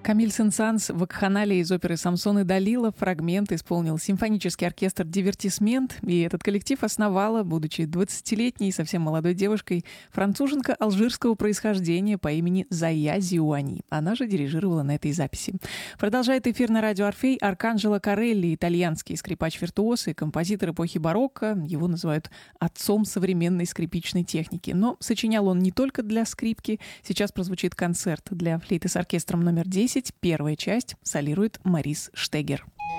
Камиль Сен-Санс в вакханалии из оперы «Самсон и Далила» фрагмент исполнил симфонический оркестр «Дивертисмент», и этот коллектив основала, будучи 20-летней, совсем молодой девушкой, француженка алжирского происхождения по имени Зая Зиуани. Она же дирижировала на этой записи. Продолжает эфир на радио «Орфей» Арканджело Корелли, итальянский скрипач-виртуоз и композитор эпохи барокко. Его называют отцом современной скрипичной техники. Но сочинял он не только для скрипки. Сейчас прозвучит концерт для флейты с оркестром номер 10. Первая часть солирует Марис Штегер.